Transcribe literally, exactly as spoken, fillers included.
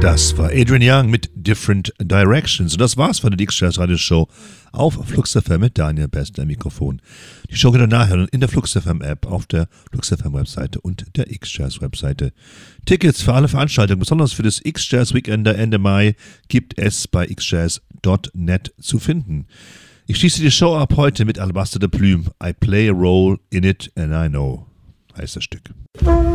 Das war Adrian Young mit Different Directions. Und das war's von der X-Jazz Radio Show auf Flux F M mit Daniel Bessler am Mikrofon. Die Show könnt ihr nachhören in der Flux F M App, auf der Flux F M Webseite und der X-Jazz Webseite. Tickets für alle Veranstaltungen, besonders für das X-Jazz Weekender Ende Mai, gibt es bei x jazz dot net zu finden. Ich schließe die Show ab heute mit Alabaster de Plume. I play a role in it and I know. Heißt das Stück.